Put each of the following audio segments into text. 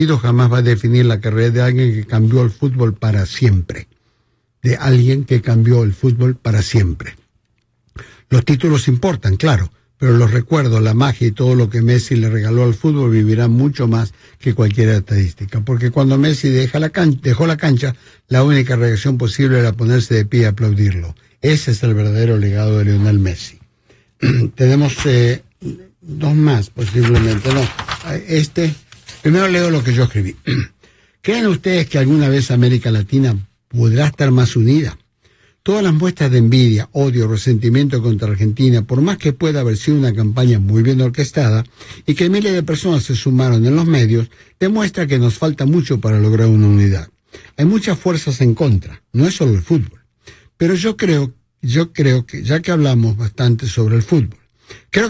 jamás va a definir la carrera de alguien que cambió el fútbol para siempre. De alguien que cambió el fútbol para siempre. Los títulos importan, claro, pero los recuerdos, la magia y todo lo que Messi le regaló al fútbol vivirán mucho más que cualquier estadística. Porque cuando Messi dejó la cancha, la única reacción posible era ponerse de pie y aplaudirlo. Ese es el verdadero legado de Lionel Messi. Tenemos dos más, posiblemente. No, primero leo lo que yo escribí. ¿Creen ustedes que alguna vez América Latina podrá estar más unida? Todas las muestras de envidia, odio, resentimiento contra Argentina, por más que pueda haber sido una campaña muy bien orquestada y que miles de personas se sumaron en los medios, demuestra que nos falta mucho para lograr una unidad. Hay muchas fuerzas en contra, no es solo el fútbol. Pero yo creo que ya que hablamos bastante sobre el fútbol, creo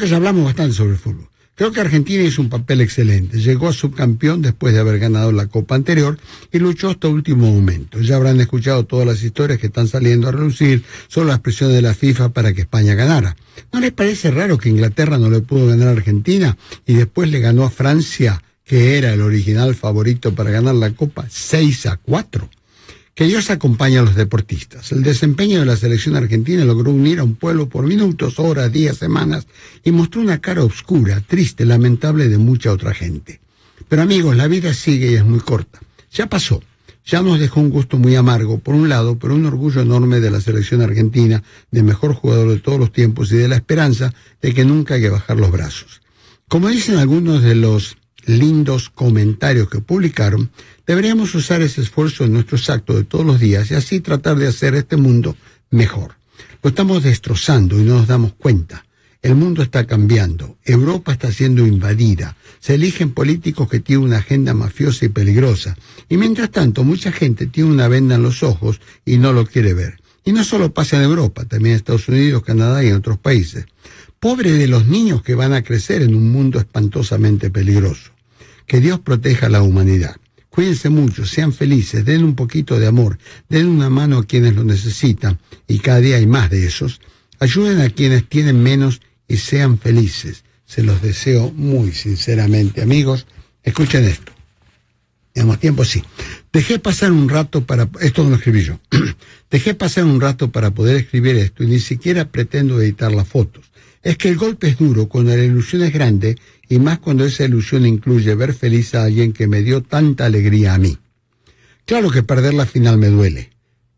que Argentina hizo un papel excelente. Llegó a subcampeón después de haber ganado la Copa anterior y luchó hasta el último momento. Ya habrán escuchado todas las historias que están saliendo a relucir sobre las presiones de la FIFA para que España ganara. ¿No les parece raro que Inglaterra no le pudo ganar a Argentina y después le ganó a Francia, que era el original favorito para ganar la Copa, 6-4? Que Dios acompañe a los deportistas. El desempeño de la selección argentina logró unir a un pueblo por minutos, horas, días, semanas y mostró una cara oscura, triste, lamentable de mucha otra gente. Pero amigos, la vida sigue y es muy corta. Ya pasó. Ya nos dejó un gusto muy amargo, por un lado, pero un orgullo enorme de la selección argentina, de mejor jugador de todos los tiempos y de la esperanza de que nunca hay que bajar los brazos. Como dicen algunos de los lindos comentarios que publicaron, deberíamos usar ese esfuerzo en nuestros actos de todos los días y así tratar de hacer este mundo mejor. Lo estamos destrozando y no nos damos cuenta. El mundo está cambiando, Europa está siendo invadida, se eligen políticos que tienen una agenda mafiosa y peligrosa, y mientras tanto mucha gente tiene una venda en los ojos y no lo quiere ver. Y no solo pasa en Europa, también en Estados Unidos, Canadá y en otros países. Pobre de los niños que van a crecer en un mundo espantosamente peligroso. Que Dios proteja a la humanidad. Cuídense mucho, sean felices, den un poquito de amor, den una mano a quienes lo necesitan, y cada día hay más de esos. Ayuden a quienes tienen menos y sean felices. Se los deseo muy sinceramente, amigos. Escuchen esto. ¿Tenemos tiempo? Sí. Dejé pasar un rato para... Esto no lo escribí yo. Dejé pasar un rato para poder escribir esto y ni siquiera pretendo editar las fotos. Es que el golpe es duro cuando la ilusión es grande y más cuando esa ilusión incluye ver feliz a alguien que me dio tanta alegría a mí. Claro que perder la final me duele.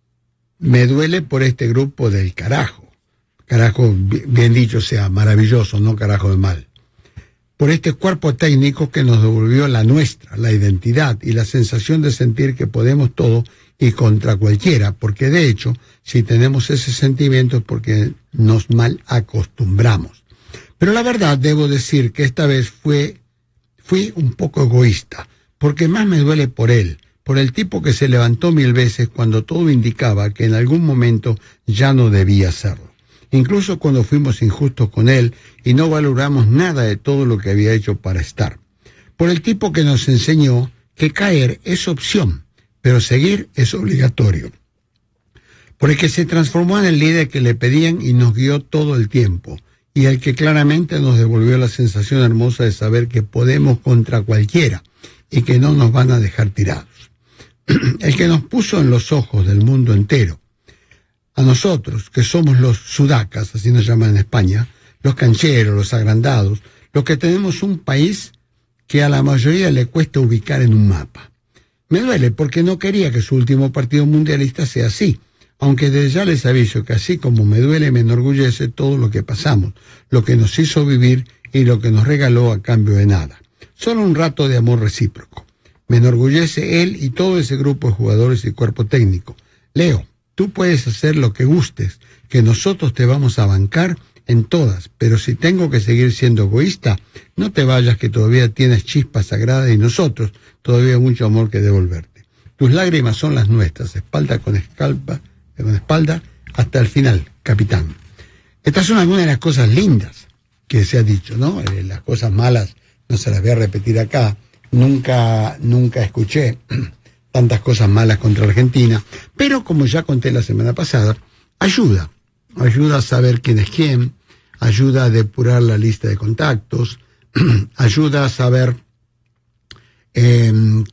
Me duele por este grupo del carajo. Carajo, bien dicho sea, maravilloso, no carajo de mal. Por este cuerpo técnico que nos devolvió la nuestra, la identidad y la sensación de sentir que podemos todo y contra cualquiera, porque de hecho, si tenemos ese sentimiento es porque nos mal acostumbramos. Pero la verdad, debo decir que esta vez fui un poco egoísta, porque más me duele por él, por el tipo que se levantó 1000 veces cuando todo indicaba que en algún momento ya no debía hacerlo. Incluso cuando fuimos injustos con él y no valoramos nada de todo lo que había hecho para estar. Por el tipo que nos enseñó que caer es opción, pero seguir es obligatorio. Por el que se transformó en el líder que le pedían y nos guió todo el tiempo. Y el que claramente nos devolvió la sensación hermosa de saber que podemos contra cualquiera y que no nos van a dejar tirados. El que nos puso en los ojos del mundo entero. A nosotros, que somos los sudacas, así nos llaman en España, los cancheros, los agrandados, los que tenemos un país que a la mayoría le cuesta ubicar en un mapa. Me duele porque no quería que su último partido mundialista sea así, aunque desde ya les aviso que así como me duele me enorgullece todo lo que pasamos, lo que nos hizo vivir y lo que nos regaló a cambio de nada. Solo un rato de amor recíproco. Me enorgullece él y todo ese grupo de jugadores y cuerpo técnico. Leo, tú puedes hacer lo que gustes, que nosotros te vamos a bancar en todas, pero si tengo que seguir siendo egoísta, no te vayas que todavía tienes chispa sagrada y nosotros todavía mucho amor que devolverte. Tus lágrimas son las nuestras, espalda con espalda hasta el final, capitán. Estas son algunas de las cosas lindas que se ha dicho, ¿no? Las cosas malas no se las voy a repetir acá. Nunca escuché tantas cosas malas contra Argentina, pero como ya conté la semana pasada, ayuda a saber quién es quién, ayuda a depurar la lista de contactos, ayuda a saber eh,